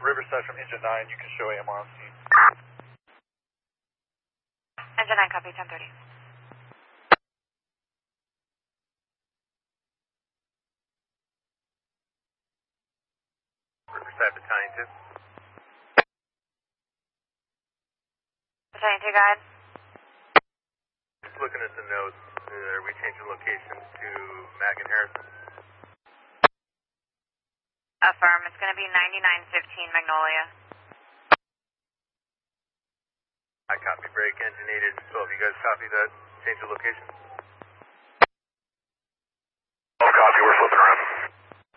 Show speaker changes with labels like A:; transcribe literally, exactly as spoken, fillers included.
A: Riverside from Engine nine, you can show A M R on scene.
B: Engine nine, copy, ten thirty.
A: Riverside Battalion two.
B: Battalion two, guide.
A: Just looking at the notes, uh, are we changing location to Mag and Harrison?
B: Affirm, it's going to be ninety-nine fifteen Magnolia.
A: I copy, break, engine eight is twelve. You guys copy that? Change the location? Oh, copy, we're flipping.